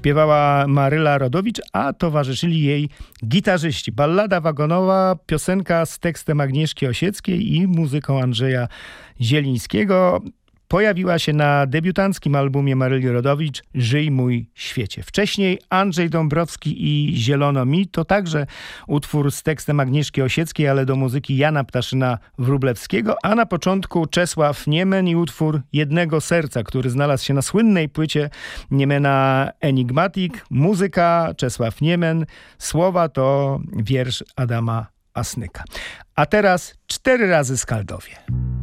Śpiewała Maryla Rodowicz, a towarzyszyli jej gitarzyści. Ballada wagonowa, piosenka z tekstem Agnieszki Osieckiej i muzyką Andrzeja Zielińskiego pojawiła się na debiutanckim albumie Maryli Rodowicz Żyj mój świecie. Wcześniej Andrzej Dąbrowski i Zielono mi to także utwór z tekstem Agnieszki Osieckiej, ale do muzyki Jana Ptaszyna-Wróblewskiego, a na początku Czesław Niemen i utwór Jednego serca, który znalazł się na słynnej płycie Niemena Enigmatic. Muzyka Czesław Niemen, słowa to wiersz Adama Asnyka. A teraz 4 razy Skaldowie.